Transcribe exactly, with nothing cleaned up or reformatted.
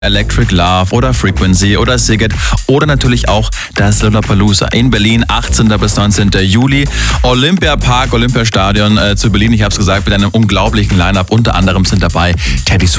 Electric Love oder Frequency oder Siget oder natürlich auch das Lollapalooza in Berlin, achtzehnten bis neunzehnten Juli. Olympiapark, Olympiastadion äh, zu Berlin, ich habe es gesagt, mit einem unglaublichen Line-Up. Unter anderem sind dabei Teddy Swims.